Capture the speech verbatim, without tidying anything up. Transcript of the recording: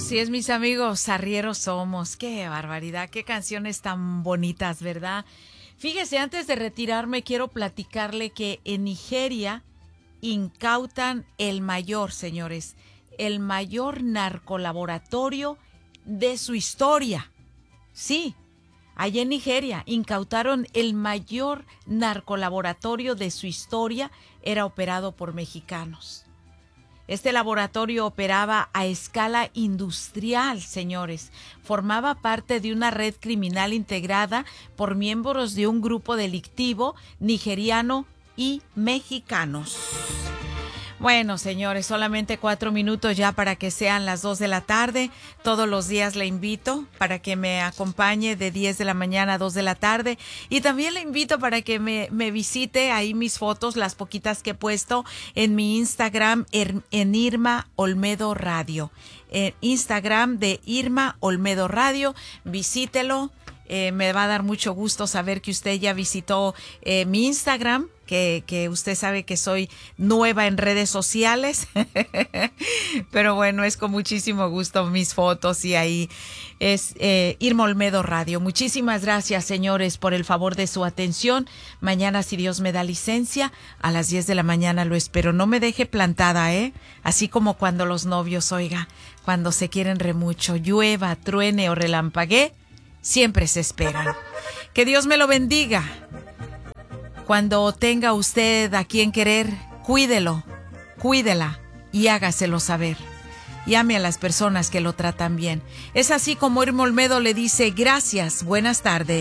Así es, mis amigos, arrieros somos. Qué barbaridad, qué canciones tan bonitas, ¿verdad? Fíjese, antes de retirarme, quiero platicarle que en Nigeria incautan el mayor, señores, el mayor narcolaboratorio de su historia. Sí, allá en Nigeria incautaron el mayor narcolaboratorio de su historia, era operado por mexicanos. Este laboratorio operaba a escala industrial, señores. Formaba parte de una red criminal integrada por miembros de un grupo delictivo nigeriano y mexicanos. Bueno, señores, solamente cuatro minutos ya para que sean las dos de la tarde. Todos los días le invito para que me acompañe de diez de la mañana a dos de la tarde. Y también le invito para que me, me visite ahí mis fotos, las poquitas que he puesto en mi Instagram, en Irma Olmedo Radio. En Instagram de Irma Olmedo Radio, visítelo. Eh, me va a dar mucho gusto saber que usted ya visitó eh, mi Instagram, que, que usted sabe que soy nueva en redes sociales, pero bueno, es con muchísimo gusto mis fotos y ahí es eh, Irma Olmedo Radio. Muchísimas gracias, señores, por el favor de su atención. Mañana, si Dios me da licencia, a las diez de la mañana lo espero. No me deje plantada, ¿eh? Así como cuando los novios, oiga, cuando se quieren re mucho, llueva, truene o relampaguee, siempre se esperan. Que Dios me lo bendiga. Cuando tenga usted a quien querer, cuídelo, cuídela y hágaselo saber. Y ame a las personas que lo tratan bien. Es así como Irma Olmedo le dice gracias, buenas tardes.